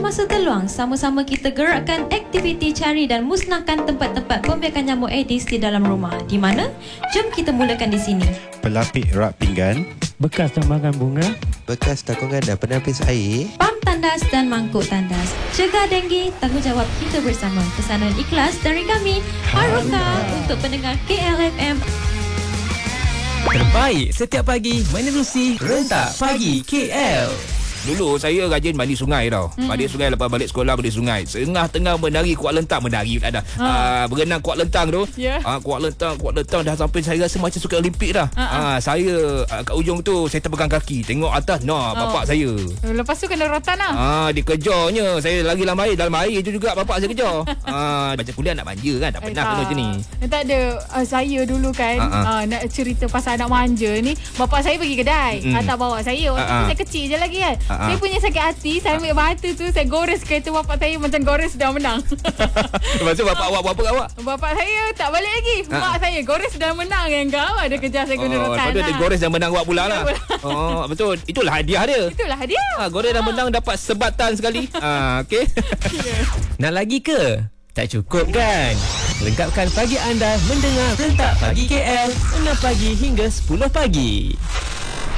masa terluang, sama-sama kita gerakkan aktiviti cari dan musnahkan tempat-tempat pembiakan nyamuk Aedes di dalam rumah. Di mana? Jom kita mulakan di sini. Pelapik rak pinggan, bekas tambangan bunga, bekas takungan dan penapis air, Pam tandas dan mangkuk tandas. Cegah denggi, tanggungjawab kita bersama. Pesanan ikhlas dari kami, Haruka, untuk pendengar KLFM. Terbaik setiap pagi menerusi Rentak Pagi KL. Dulu saya rajin mandi sungai tau. Mandi sungai, lepas balik sekolah mandi sungai. Tengah menari kuat lentang. Menari tak ada. Berenang kuat lentang tu. Kuat lentang dah sampai saya rasa macam suka Olimpik dah. Saya kat ujung tu saya terpegang kaki. Tengok atas. Bapak saya. Lepas tu kena rotan lah. Dikejarnya. Saya lari dalam air. Dalam air tu juga bapak saya kejar. Macam kuliah nak manja kan. Tak pernah kena macam ni. Tak ada. Saya dulu kan nak cerita pasal anak manja ni. Bapak saya pergi kedai. Tak bawa saya. Waktu tu saya kecil je lagi kan. Saya punya sakit hati. Saya ambil batu tu, saya gores kereta bapak saya macam gores dah menang. Lepas tu bapak awak buat apa kat awak? Bapak saya tak balik lagi. Mak saya gores dah menang. Yang kau ada kejar saya guna rotan. Lepas tu dia gores dan menang awak pula lah. Betul. Itulah hadiah dia. Itulah hadiah. Gores dan menang dapat sebatan sekali. Okey. Nak lagi ke? Tak cukup kan? Lengkapkan pagi anda mendengar Rentak Pagi KL 6 pagi hingga 10 pagi.